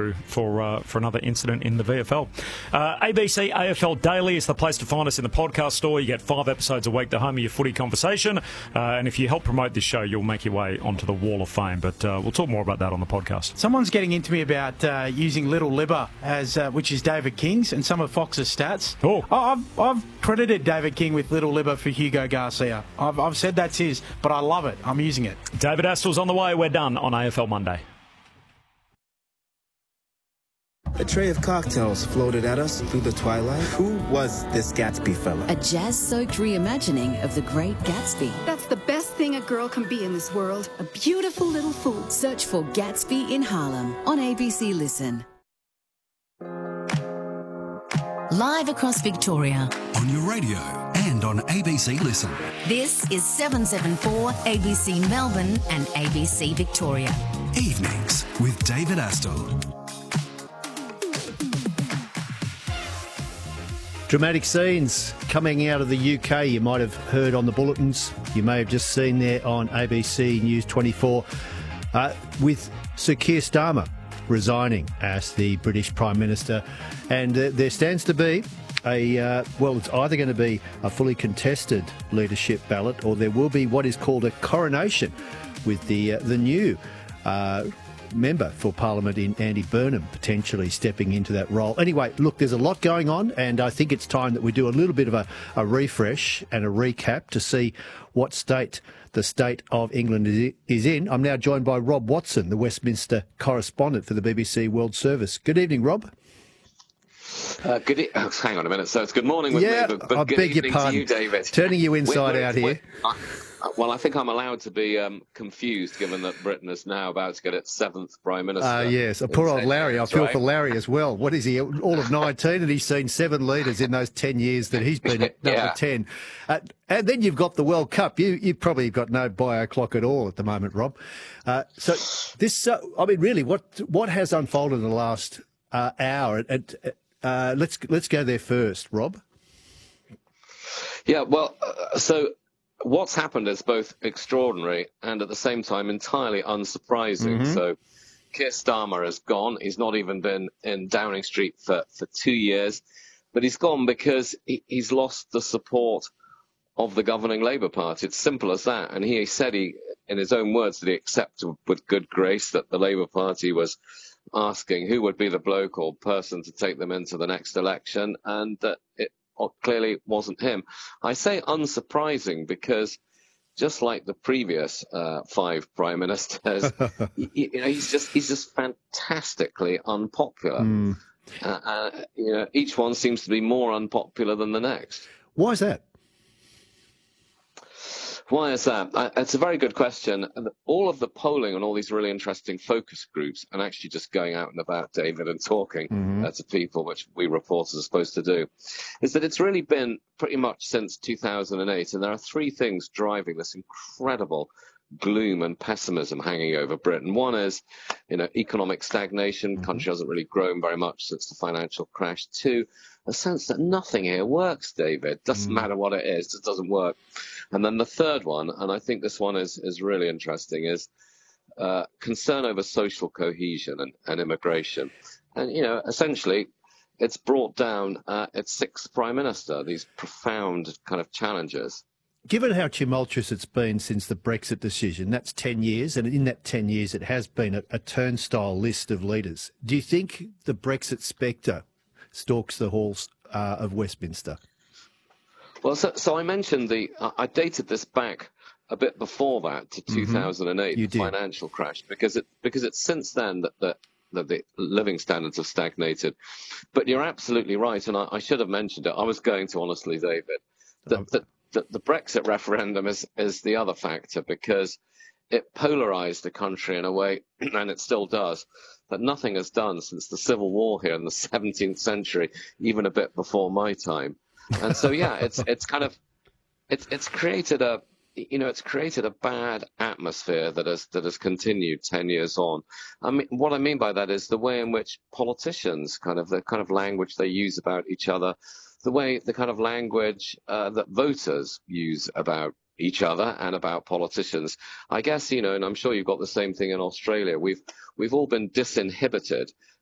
through for another incident in the VFL. ABC AFL Daily is the place to find us in the podcast store. You get 5 episodes a week, the home of your footy conversation. And if you help promote this show, you'll make your way onto the Wall of Fame. But we'll talk more about that on the podcast. Someone's getting into me about using Little Libba, as which is David King's, and some of Fox's stats. Oh. I've credited David King with Little Libba for Hugo Garcia. I've said that's his, but I love it. I'm using it. David Astl's on the way. We're done on AFL Monday. A tray of cocktails floated at us through the twilight. Who was this Gatsby fella? A jazz-soaked reimagining of The Great Gatsby. That's the best thing a girl can be in this world. A beautiful little fool. Search for Gatsby in Harlem on ABC Listen. Live across Victoria. On your radio and on ABC Listen. This is 774 ABC Melbourne and ABC Victoria. Evenings with David Astle. Dramatic scenes coming out of the UK. You might have heard on the bulletins. You may have just seen there on ABC News 24 with Sir Keir Starmer resigning as the British Prime Minister. And there stands to be it's either going to be a fully contested leadership ballot, or there will be what is called a coronation with the new member for Parliament in Andy Burnham potentially stepping into that role. Anyway, look, there's a lot going on, and I think it's time that we do a little bit of a refresh and a recap to see what state the state of England is in. I'm now joined by Rob Watson, the Westminster correspondent for the BBC World Service. Good evening, Rob. Hang on a minute. So it's good morning with me, but I good beg your evening pardon. to you, David. Turning you inside out here. Well, I think I'm allowed to be confused, given that Britain is now about to get its 7th Prime Minister. Yes. Poor old Larry. I feel for Larry as well. What is he, all of 19, and he's seen 7 leaders in those 10 years that he's been at number 10. And then you've got the World Cup. You've probably got no bio clock at all at the moment, Rob. So this, really, what has unfolded in the last hour? Let's go there first, Rob. Yeah, well, so what's happened is both extraordinary and at the same time entirely unsurprising. Mm-hmm. So Keir Starmer has gone. He's not even been in Downing Street for 2 years, but he's gone because he's lost the support of the governing Labour Party. It's simple as that. And he said in his own words, that he accepted with good grace that the Labour Party was asking who would be the bloke or person to take them into the next election, and that it clearly wasn't him. I say unsurprising because just like the previous 5 prime ministers, he's just fantastically unpopular. Each one seems to be more unpopular than the next. Why is that? Why is that? It's a very good question. All of the polling on all these really interesting focus groups, and actually just going out and about, David, and talking to people, which we reporters are supposed to do, is that it's really been pretty much since 2008. And there are 3 things driving this incredible gloom and pessimism hanging over Britain. One is, economic stagnation. Country hasn't really grown very much since the financial crash. 2, a sense that nothing here works, David. Doesn't matter what it is, it doesn't work. And then the third one, and I think this one is really interesting, is concern over social cohesion and immigration. And, essentially, it's brought down its 6th Prime Minister, these profound kind of challenges. Given how tumultuous it's been since the Brexit decision, that's 10 years, and in that 10 years it has been a turnstile list of leaders. Do you think the Brexit spectre stalks the halls of Westminster? Well, so I mentioned I dated this back a bit before that to 2008, the financial crash, because it's since then that the living standards have stagnated. But you're absolutely right, and I should have mentioned it. I was going to, honestly, David, that the Brexit referendum is the other factor, because it polarised the country in a way, and it still does, that nothing has done since the Civil War here in the 17th century, even a bit before my time. And so, yeah, it's created a bad atmosphere that has continued 10 years on. I mean, what I mean by that is the way in which politicians the kind of language they use about each other, the kind of language that voters use about each other and about politicians. I guess, and I'm sure you've got the same thing in Australia. We've all been disinhibited